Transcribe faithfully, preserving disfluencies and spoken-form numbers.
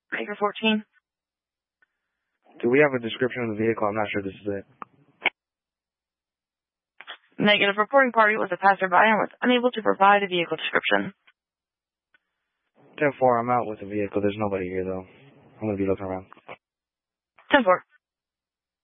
Baker fourteen. Do we have a description of the vehicle? I'm not sure this is it. Negative. Reporting party was a passerby and was unable to provide a vehicle description. ten four, I'm out with the vehicle. There's nobody here, though. I'm going to be looking around. ten four.